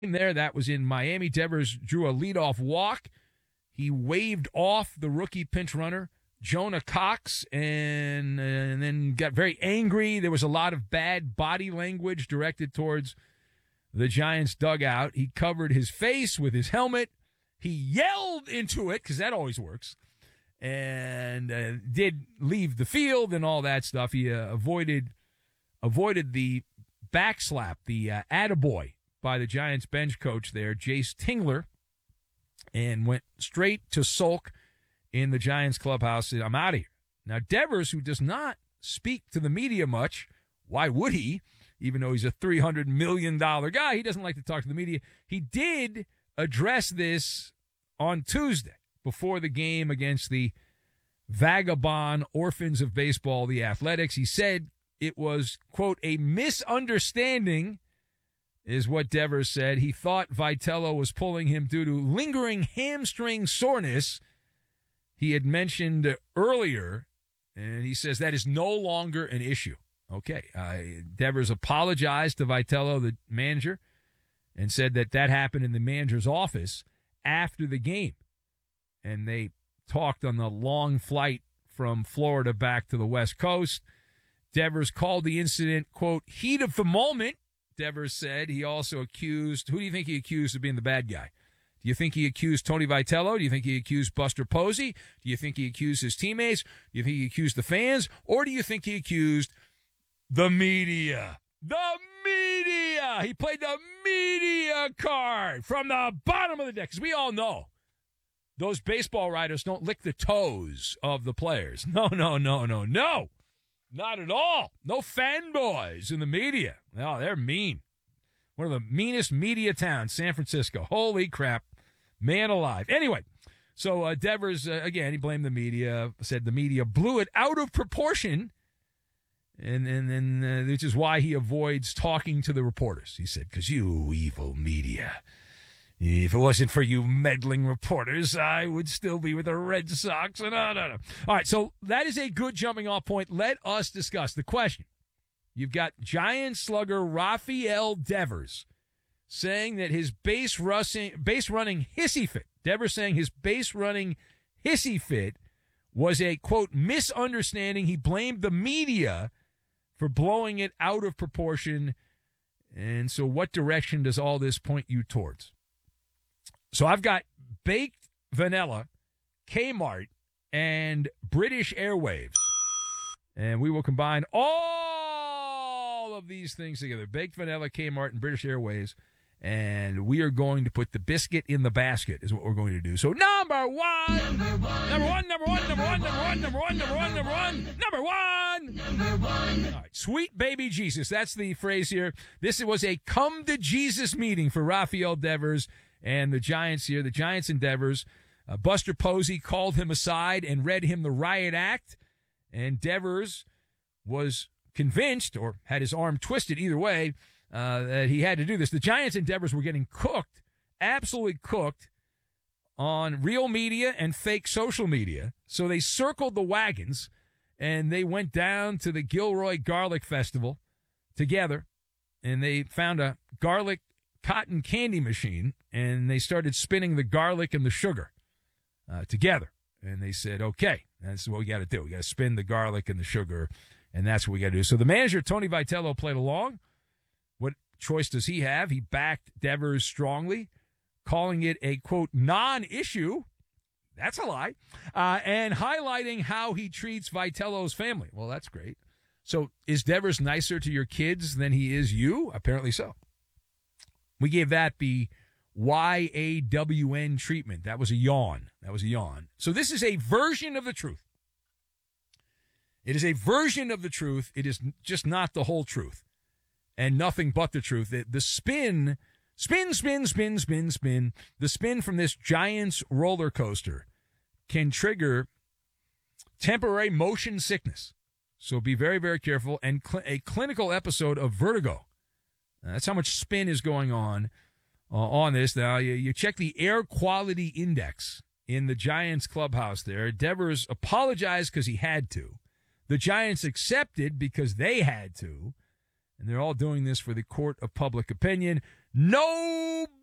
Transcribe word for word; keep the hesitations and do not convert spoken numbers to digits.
there. That was in Miami. Devers drew a leadoff walk. He waved off the rookie pinch runner, Jonah Cox, and, and then got very angry. There was a lot of bad body language directed towards the Giants dugout. He covered his face with his helmet. He yelled into it, because that always works, and uh, did leave the field and all that stuff. He uh, avoided avoided the backslap, the uh, attaboy by the Giants bench coach there, Jace Tingler, and went straight to sulk in the Giants clubhouse. Said, I'm out of here. Now, Devers, who does not speak to the media much, why would he? Even though he's a three hundred million dollars guy, he doesn't like to talk to the media. He did address this on Tuesday before the game against the vagabond Orphans of Baseball, the Athletics. He said it was, quote, a misunderstanding, is what Devers said. He thought Vitello was pulling him due to lingering hamstring soreness he had mentioned earlier, and he says that is no longer an issue. Okay, uh, Devers apologized to Vitello, the manager, and said that that happened in the manager's office after the game. And they talked on the long flight from Florida back to the West Coast. Devers called the incident, quote, heat of the moment, Devers said. He also accused, who do you think he accused of being the bad guy? Do you think he accused Tony Vitello? Do you think he accused Buster Posey? Do you think he accused his teammates? Do you think he accused the fans? Or do you think he accused the media? The media! He played the media card from the bottom of the deck. Because we all know those baseball writers don't lick the toes of the players. No, no, no, no, no. Not at all. No fanboys in the media. No, they're mean. One of the meanest media towns, San Francisco. Holy crap. Man alive. Anyway, so uh, Devers, uh, again, he blamed the media, said the media blew it out of proportion, and and then uh, which is why he avoids talking to the reporters. He said, because you evil media. If it wasn't for you meddling reporters, I would still be with the Red Sox. No, no, no. All right, so that is a good jumping off point. Let us discuss the question. You've got Giant slugger Rafael Devers saying that his base, rushing, base running hissy fit, Devers saying his base running hissy fit was a, quote, misunderstanding. He blamed the media for blowing it out of proportion. And so what direction does all this point you towards? So I've got Baked Vanilla, Kmart, and British Airwaves. And we will combine all of these things together. Baked Vanilla, Kmart, and British Airwaves. And we are going to put the biscuit in the basket is what we're going to do. So number one. Number one. Number one, number one, number one, number one, number one, number one, number one, number one. Number one. All right, sweet baby Jesus. That's the phrase here. This was a come to Jesus meeting for Rafael Devers and the Giants here. The Giants and Devers. Uh, Buster Posey called him aside and read him the riot act. And Devers was convinced, or had his arm twisted either way, uh, that he had to do this. The Giants and Devers were getting cooked, absolutely cooked, on real media and fake social media. So they circled the wagons, and they went down to the Gilroy Garlic Festival together, and they found a garlic cotton candy machine, and they started spinning the garlic and the sugar uh, together. And they said, okay, that's what we got to do. We got to spin the garlic and the sugar, and that's what we got to do. So the manager, Tony Vitello, played along. What choice does he have? He backed Devers strongly, calling it a, quote, non-issue. That's a lie. Uh, and highlighting how he treats Vitello's family. Well, that's great. So is Devers nicer to your kids than he is you? Apparently so. We gave that the Y A W N treatment. That was a yawn. That was a yawn. So this is a version of the truth. It is a version of the truth. It is just not the whole truth. And nothing but the truth. The, the spin, spin, spin, spin, spin, spin, the spin from this Giants roller coaster can trigger temporary motion sickness. So be very, very careful. And cl- a clinical episode of vertigo. Uh, that's how much spin is going on uh, on this. Now, you, you check the air quality index in the Giants clubhouse there. Devers apologized because he had to. The Giants accepted because they had to. And they're all doing this for the court of public opinion. No